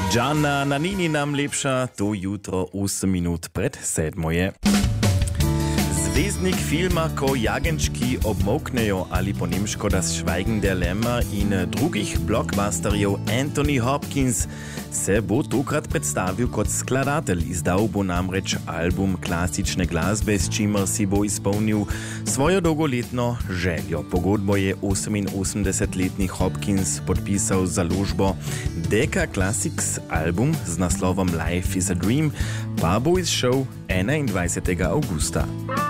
Gianna Nannini nam lepša, to jutro 8 minut pred 7 je. Zvezdnik filma Ko jagenčki obmoknejo ali po nemško Das Schweigen der Lämmer in drugih blockbusterjev Anthony Hopkins se bo tokrat predstavil kot skladatelj. Izdal bo namreč album klasične glasbe, s čimer si bo izpolnil svojo dolgoletno željo. Pogodbo je 88-letni Hopkins podpisal z založbo Decca Classics, album z naslovom Life is a Dream pa bo izšel 21. augusta.